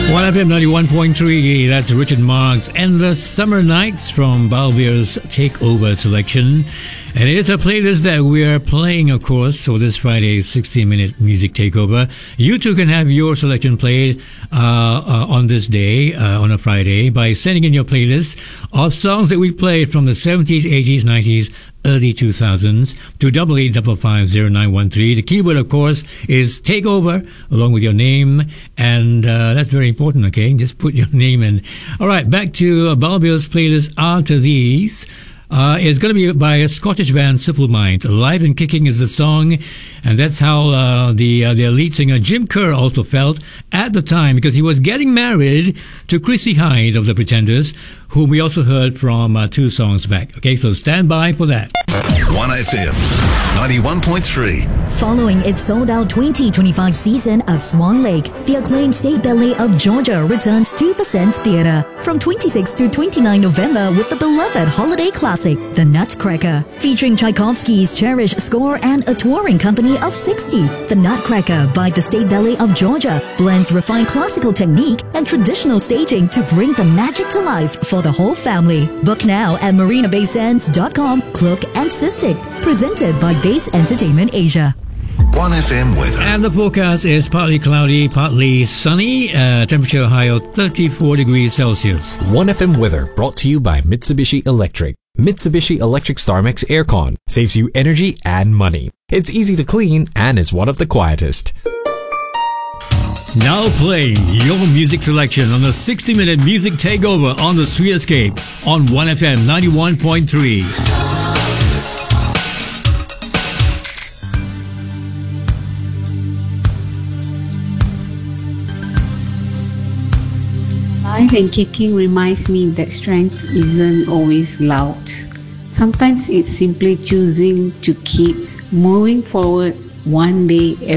1FM 91.3, that's Richard Marx and the Summer Nights from Balvier's Takeover selection. And it is a playlist that we are playing, of course, so this Friday, 60-minute music takeover. You too can have your selection played on this day, on a Friday, by sending in your playlist of songs that we played from the 70s, 80s, 90s, early 2000s to 88550913. The keyword, of course, is takeover, along with your name, and that's very important, okay? Just put your name in. All right, back to Balvier's playlist after these. It's going to be by a Scottish band, Simple Minds. Alive and Kicking is the song, and that's how their lead singer Jim Kerr also felt at the time, because he was getting married to Chrissie Hynde of The Pretenders, whom we also heard from 2 songs back. Okay, so stand by for that. 1FM 91.3. Following its sold-out 2025 season of Swan Lake, the acclaimed State Ballet of Georgia returns to the Sands Theatre from 26 to 29 November with the beloved holiday classic, The Nutcracker, featuring Tchaikovsky's cherished score and a touring company of 60. The Nutcracker by the State Ballet of Georgia blends refined classical technique and traditional staging to bring the magic to life for the whole family. Book now at marinabaysands.com, Cloak and Cystic. Presented by Base Entertainment Asia. 1FM weather. And the forecast is partly cloudy, partly sunny, temperature high of 34 degrees Celsius. 1FM weather brought to you by Mitsubishi Electric. Mitsubishi Electric StarMax Aircon saves you energy and money. It's easy to clean and is one of the quietest. Now playing your music selection on the 60-minute music takeover on the Streetscape on 1FM 91.3. Alive and Kicking reminds me that strength isn't always loud. Sometimes it's simply choosing to keep moving forward one day